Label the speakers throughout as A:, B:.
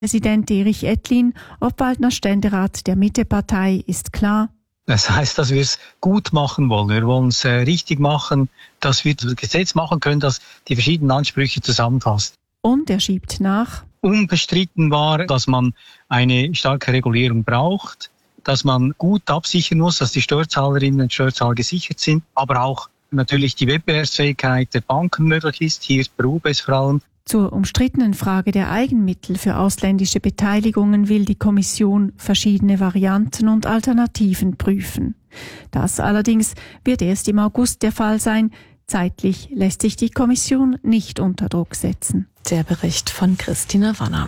A: Präsident Erich Ettlin, Obwaldner Ständerat der Mitte-Partei, ist klar:
B: Das heißt, dass wir es gut machen wollen. Wir wollen es richtig machen, dass wir das Gesetz machen können, das die verschiedenen Ansprüche zusammenfasst.
A: Und er schiebt nach:
B: Unbestritten war, dass man eine starke Regulierung braucht, dass man gut absichern muss, dass die Steuerzahlerinnen und Steuerzahler gesichert sind, aber auch natürlich die Wettbewerbsfähigkeit der Banken möglich ist. Hier ist Berubes vor allem.
A: Zur umstrittenen Frage der Eigenmittel für ausländische Beteiligungen will die Kommission verschiedene Varianten und Alternativen prüfen. Das allerdings wird erst im August der Fall sein. Zeitlich lässt sich die Kommission nicht unter Druck setzen.
C: Der Bericht von Christina Wanner.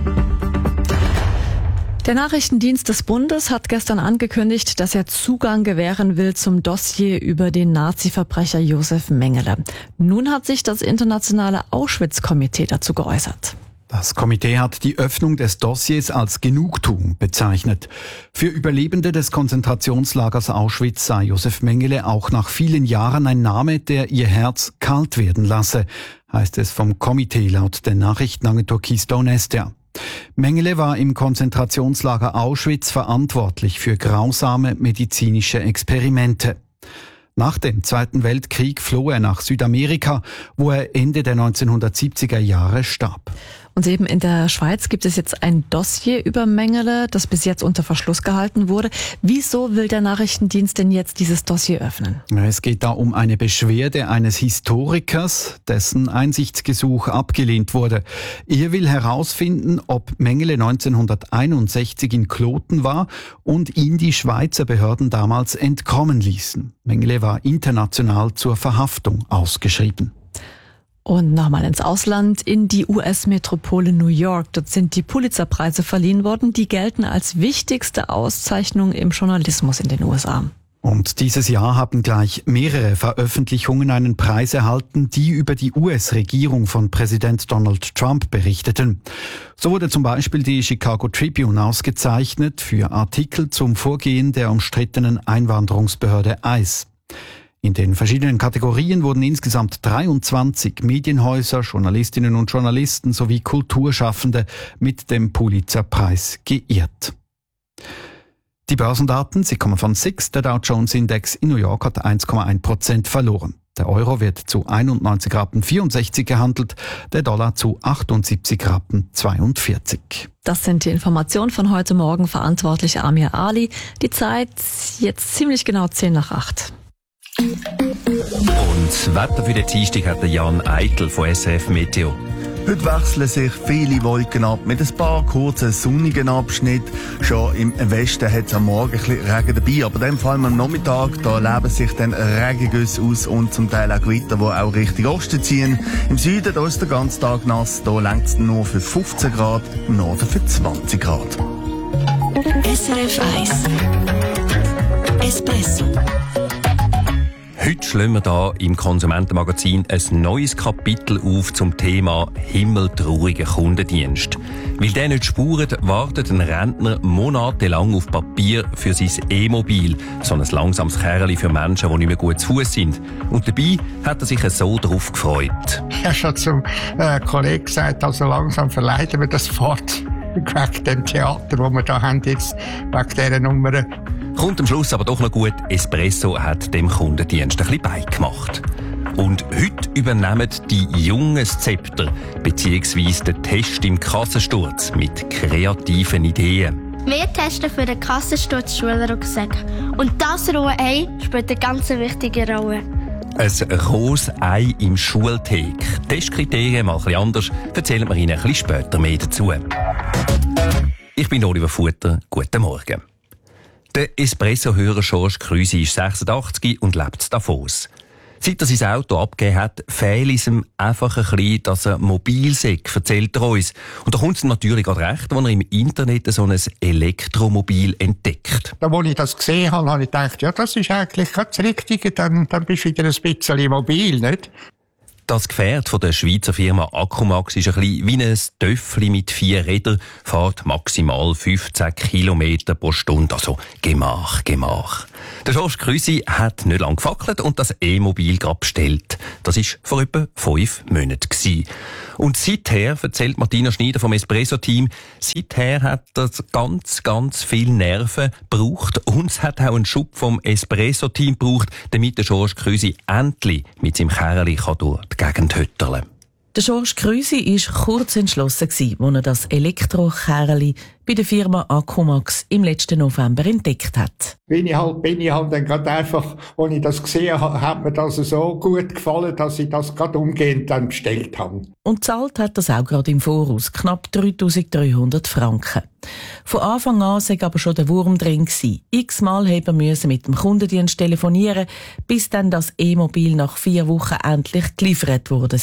C: Der Nachrichtendienst des Bundes hat gestern angekündigt, dass er Zugang gewähren will zum Dossier über den Nazi-Verbrecher Josef Mengele. Nun hat sich das internationale Auschwitz-Komitee dazu geäußert.
D: Das Komitee hat die Öffnung des Dossiers als Genugtuung bezeichnet. Für Überlebende des Konzentrationslagers Auschwitz sei Josef Mengele auch nach vielen Jahren ein Name, der ihr Herz kalt werden lasse, heißt es vom Komitee laut der Nachrichtenagentur Keystone Estia. Mengele war im Konzentrationslager Auschwitz verantwortlich für grausame medizinische Experimente. Nach dem Zweiten Weltkrieg floh er nach Südamerika, wo er Ende der 1970er Jahre starb.
C: Und eben in der Schweiz gibt es jetzt ein Dossier über Mengele, das bis jetzt unter Verschluss gehalten wurde. Wieso will der Nachrichtendienst denn jetzt dieses Dossier öffnen?
D: Es geht da um eine Beschwerde eines Historikers, dessen Einsichtsgesuch abgelehnt wurde. Er will herausfinden, ob Mengele 1961 in Kloten war und ihn die Schweizer Behörden damals entkommen ließen. Mengele war international zur Verhaftung ausgeschrieben.
C: Und nochmal ins Ausland, in die US-Metropole New York. Dort sind die Pulitzer-Preise verliehen worden. Die gelten als wichtigste Auszeichnung im Journalismus in den USA.
D: Und dieses Jahr haben gleich mehrere Veröffentlichungen einen Preis erhalten, die über die US-Regierung von Präsident Donald Trump berichteten. So wurde zum Beispiel die Chicago Tribune ausgezeichnet für Artikel zum Vorgehen der umstrittenen Einwanderungsbehörde ICE. In den verschiedenen Kategorien wurden insgesamt 23 Medienhäuser, Journalistinnen und Journalisten sowie Kulturschaffende mit dem Pulitzer-Preis geehrt. Die Börsendaten, sie kommen von SIX. Der Dow Jones Index in New York hat 1,1% verloren. Der Euro wird zu 91,64 Rappen gehandelt, der Dollar zu 78,42 Rappen.
C: Das sind die Informationen von heute Morgen, verantwortlich Amir Ali. Die Zeit jetzt ziemlich genau 7:50.
E: Und das Wetter für den Dienstag hat Jan Eitel von SRF Meteo.
F: Heute wechseln sich viele Wolken ab mit ein paar kurzen sonnigen Abschnitten. Schon im Westen hat es am Morgen ein bisschen Regen dabei, aber dann vor allem am Nachmittag, da leben sich dann Regengüsse aus und zum Teil auch Gewitter, die auch Richtung Osten ziehen. Im Süden da ist der ganze Tag nass, da reicht es nur für 15 Grad, im Norden für 20 Grad.
G: SRF 1 Espresso.
E: Heute schlagen wir hier im Konsumentenmagazin ein neues Kapitel auf zum Thema himmeltrauriger Kundendienst. Weil der nicht spurt, wartet ein Rentner monatelang auf Papier für sein E-Mobil. So ein langsames Kerli für Menschen, die nicht mehr gut zu Fuß sind. Und dabei hat er sich so darauf gefreut.
H: Ich habe schon zum Kollegen gesagt, also langsam verleiden wir das fort. Wegen dem Theater, das wir da haben jetzt, wegen dieser Nummer.
E: Kommt am Schluss aber doch noch gut, Espresso hat dem Kundendienst ein bisschen beigemacht. Und heute übernehmen die Jungen das Zepter, beziehungsweise den Test im Kassensturz mit kreativen Ideen.
I: Wir testen für den Kassensturz Schulrucksack. Und das rohe Ei spielt eine ganz wichtige Rolle.
E: Ein rohes Ei im Schulthek. Testkriterien mal ein bisschen anders, erzählen wir Ihnen ein bisschen später mehr dazu. Ich bin Oliver Futter, guten Morgen. Der Espresso-Hörer George Krüsi ist 86 und lebt in Davos. Seit er sein Auto abgegeben hat, fehlt es ihm einfach ein bisschen, dass er mobil sei, erzählt er uns. Und da kommt es natürlich gerade recht, als er im Internet so ein Elektromobil entdeckt.
H: Da, als ich das gesehen habe, habe ich gedacht, ja, das ist eigentlich das Richtige, dann bist du wieder ein bisschen mobil, nicht?
E: Das Gefährt von der Schweizer Firma Accumax ist ein bisschen wie ein Töffli mit 4 Rädern, fährt maximal 15 km pro Stunde, also Gemach. Der George Krüsi hat nicht lange gefackelt und das E-Mobil gerade bestellt. Das war vor etwa 5 Monaten. Und seither, erzählt Martina Schneider vom Espresso-Team, seither hat das ganz viel Nerven gebraucht und es hat auch einen Schub vom Espresso-Team gebraucht, damit der George Krüsi endlich mit seinem Kerli durch die Gegend hütterle.
C: Der George Krüsi war kurz entschlossen, als er das Elektrokerli bei der Firma Accumax im letzten November entdeckt hat.
H: Bin ich halt dann gerade einfach, als ich das gesehen habe, hat mir das so gut gefallen, dass ich das gerade umgehend dann bestellt habe.
C: Und zahlt hat das auch gerade im Voraus, knapp 3'300 Franken. Von Anfang an war aber schon der Wurm drin gewesen. X-mal haben wir mit dem Kundendienst telefonieren, bis dann das E-Mobil nach 4 Wochen endlich geliefert wurde.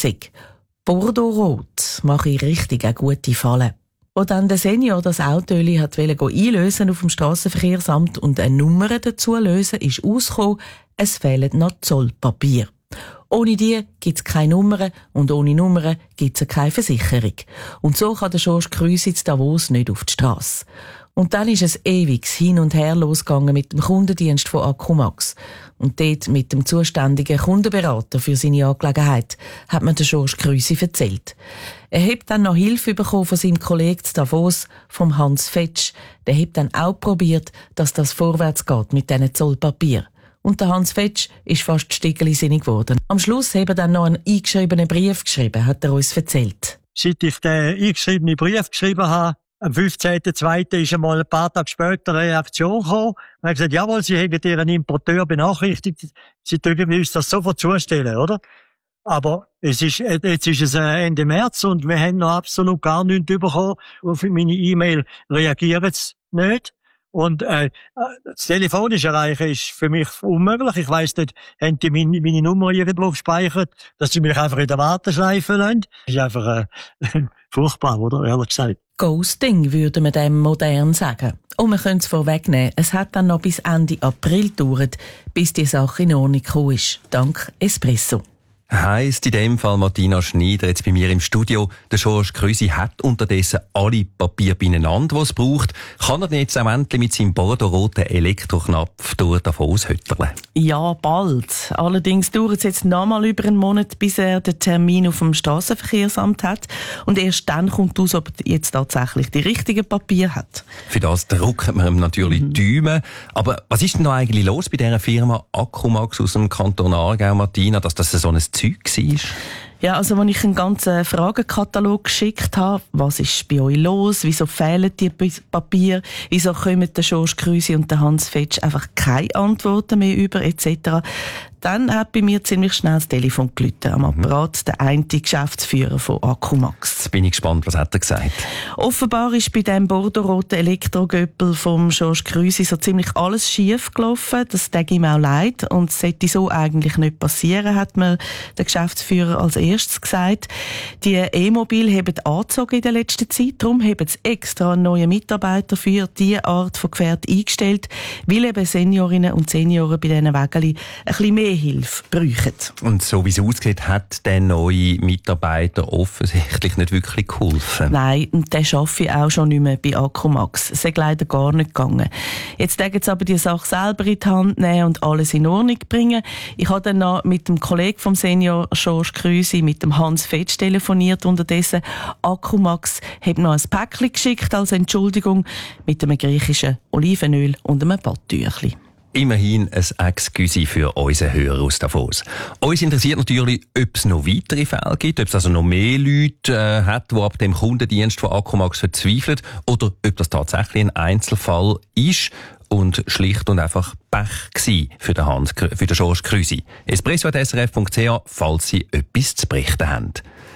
C: Bordeaux-Rot mache ich richtig eine gute Falle. Als dann der Senior das Auto einlösen auf dem Strassenverkehrsamt und eine Nummer dazu lösen, ist ausgekommen, es fehlen noch Zollpapier. Ohne die gibt es keine Nummern und ohne Nummern gibt es keine Versicherung. Und so kann der George Krüsi in Davos nicht auf die Strasse. Und dann ist es ewig hin und her losgegangen mit dem Kundendienst von Accumax. Und dort mit dem zuständigen Kundenberater für seine Angelegenheit hat mir der George Krüsi erzählt. Er hat dann noch Hilfe bekommen von seinem Kollegen zu Davos, vom Hans Fetsch. Der hat dann auch probiert, dass das vorwärts geht mit diesen Zollpapier. Und der Hans Fetsch ist fast stickeligsinnig geworden. Am Schluss hat er dann noch einen eingeschriebenen Brief geschrieben, hat er uns erzählt.
J: Seit ich den eingeschriebenen Brief geschrieben habe, am 15.02. ist einmal ein paar Tage später eine Reaktion gekommen. Er hat gesagt, jawohl, Sie haben Ihren Importeur benachrichtigt, Sie dürfen uns das sofort zustellen, oder? Aber jetzt ist es Ende März und wir haben noch absolut gar nichts bekommen. Auf meine E-Mail reagieren sie nicht. Und das telefonisch erreichen ist für mich unmöglich. Ich weiss nicht, haben die meine Nummer irgendwo gespeichert, dass sie mich einfach in der Warteschleife lassen. Das ist einfach furchtbar, oder? Ehrlich gesagt.
C: Ghosting, würde man dem modern sagen. Und wir können es vorwegnehmen, es hat dann noch bis Ende April gedauert, bis die Sache in Ordnung gekommen ist. Dank Espresso.
E: Heisst in dem Fall Martina Schneider jetzt bei mir im Studio, der George Krüsi hat unterdessen alle Papiere beieinander, die es braucht. Kann er jetzt auch endlich mit seinem bordeaux-roten Elektroknopf durch Davos hütterle?
C: Ja, bald. Allerdings dauert es jetzt noch mal über einen Monat, bis er den Termin auf dem Strassenverkehrsamt hat. Und erst dann kommt raus, ob er jetzt tatsächlich die richtigen Papiere hat.
E: Für das drücken wir ihm natürlich die Daumen. Aber was ist denn noch eigentlich los bei dieser Firma Accumax aus dem Kanton Aargau, Martina, dass das so ein Zeug war?
C: Ja, also als ich einen ganzen Fragenkatalog geschickt habe, was ist bei euch los, wieso fehlen die Papiere, wieso kommen der George Krüsi und der Hans Fetsch einfach keine Antworten mehr über, etc., dann hat bei mir ziemlich schnell das Telefon geläutet. Am Apparat der eine Geschäftsführer von Accumax.
E: Jetzt bin ich gespannt, was hat er gesagt?
C: Offenbar ist bei dem bordeaux-roten Elektrogöppel vom George Krüsi so ziemlich alles schief gelaufen. Das tut ihm auch leid. Und es sollte so eigentlich nicht passieren, hat mir der Geschäftsführer als erstes gesagt. Die E-Mobil haben angezogen in der letzten Zeit. Darum haben sie extra einen neuen Mitarbeiter für diese Art von Gefährt eingestellt, weil eben Seniorinnen und Senioren bei diesen Wägelchen ein bisschen mehr Hilfe brauchen.
E: Und so wie es aussieht, hat der neue Mitarbeiter offensichtlich nicht wirklich geholfen.
C: Nein, und der arbeitet auch schon nicht mehr bei Accumax. Es ist leider gar nicht gegangen. Jetzt dürfen sie aber die Sache selber in die Hand nehmen und alles in Ordnung bringen. Ich habe dann noch mit dem Kollegen vom Senior George Krüsi, mit dem Hans Fetsch telefoniert. Unterdessen Accumax hat noch ein Päckchen geschickt als Entschuldigung mit einem griechischen Olivenöl und einem Badtüchli.
E: Immerhin ein Excuse für unsere Hörer aus Davos. Uns interessiert natürlich, ob es noch weitere Fälle gibt, ob es also noch mehr Leute hat, die ab dem Kundendienst von Accumax verzweifeln, oder ob das tatsächlich ein Einzelfall ist und schlicht und einfach Pech gsi für den George Krüsi. espresso@srf.ch, falls Sie etwas zu berichten haben.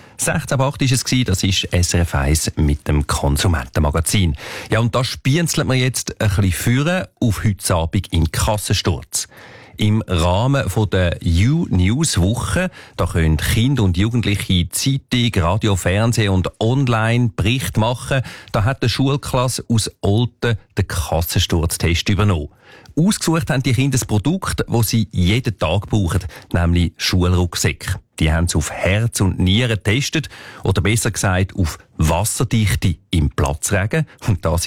E: 16 ab 8 war es, das ist SRF 1 mit dem Konsumentenmagazin. Ja, und da spienzelt man jetzt ein bisschen führen auf heute Abend in Kassensturz. Im Rahmen der U-News-Woche, da können Kinder und Jugendliche Zeitung, Radio, Fernsehen und online Bericht machen. Da hat die Schulklasse aus Olten den Kassensturztest übernommen. Ausgesucht haben die Kinder das Produkt, das sie jeden Tag brauchen, nämlich Schulrucksäcke. Die haben sie auf Herz und Nieren getestet, oder besser gesagt auf Wasserdichte im Platzregen, und das in der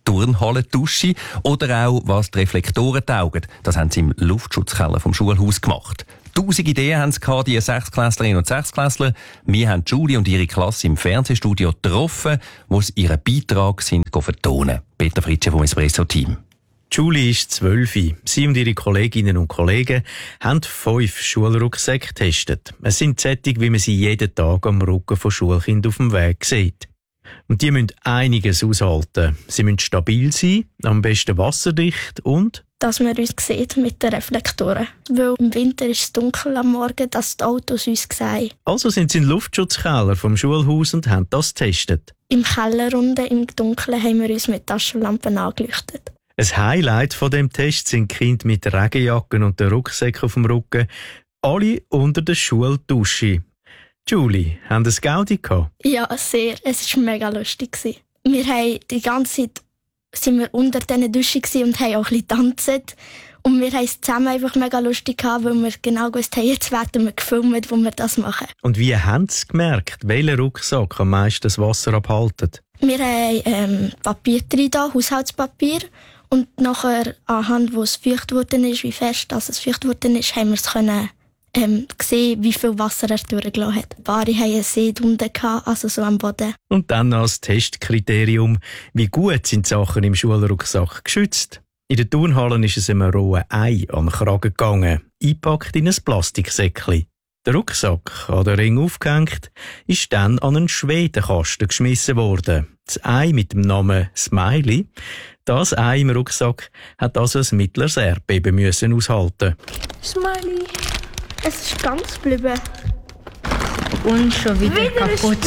E: Turnhallendusche oder auch, was die Reflektoren taugen. Das haben sie im Luftschutzkeller vom Schulhaus gemacht. 1000 Ideen haben sie gehabt, die Sechstklässlerinnen und Sechstklässler. Wir haben Julie und ihre Klasse im Fernsehstudio getroffen, wo sie ihren Beitrag vertonen. Peter Fritsche vom Espresso-Team.
K: Julie ist 12. Sie und ihre Kolleginnen und Kollegen haben 5 Schulrucksäcke getestet. Es sind solche, wie man sie jeden Tag am Rücken von Schulkindern auf dem Weg sieht. Und die müssen einiges aushalten. Sie müssen stabil sein, am besten wasserdicht und
I: dass man uns sieht mit den Reflektoren. Weil im Winter ist es dunkel am Morgen, dass die Autos uns sehen.
K: Also sind sie in den Luftschutzkeller vom Schulhaus und haben das getestet.
I: Im Keller unten im Dunkeln haben wir uns mit Taschenlampen angeleuchtet.
K: Ein Highlight von dem Test sind Kinder mit Regenjacken und den Rucksäcken auf dem Rücken. Alle unter der Schuldusche. Julie, haben das Gaudi gehabt?
I: Ja, sehr. Es war mega lustig. Wir haben die ganze Zeit sind wir unter diesen Duschen und haben auch ein bisschen getanzt. Und wir haben es zusammen einfach mega lustig gehabt, weil wir genau gewusst haben, jetzt werden wir gefilmt, wo wir das machen.
K: Und wie haben Sie gemerkt, welcher Rucksack am meisten das Wasser abhaltet?
I: Wir haben Papier drin, Haushaltspapier. Und nachher, anhand wo es feucht worden ist, wie fest es feucht worden ist, haben wir es können gesehen, wie viel Wasser er durchgelassen hat. Ein paar haben einen See unten gehabt, also so am Boden.
K: Und dann als Testkriterium, wie gut sind die Sachen im Schulrucksack geschützt? In der Turnhalle ist es einem rohen Ei an den Kragen gegangen, eingepackt in ein Plastiksäckchen. Der Rucksack, an den Ring aufgehängt, ist dann an einen Schwedenkasten geschmissen worden. Das Ei mit dem Namen Smiley, das Ei im Rucksack, hat also ein mittleres Erdbeben müssen aushalten.
I: Smiley, es ist ganz geblieben.
L: Und schon wieder kaputt.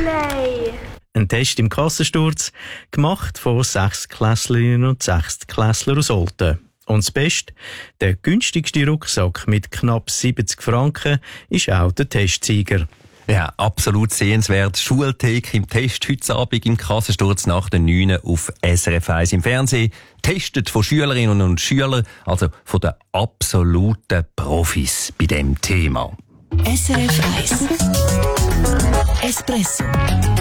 K: Ein Test im Kassensturz, gemacht von 6-Klässlerinnen und 6-Klässlern aus Olten. Und das Beste, der günstigste Rucksack mit knapp 70 Franken ist auch der Testsieger.
E: Ja, absolut sehenswert. Schultheke im Test heute Abend im Kassensturz nach den 9 auf SRF 1 im Fernsehen. Testet von Schülerinnen und Schülern, also von den absoluten Profis bei dem Thema.
G: SRF 1 Espresso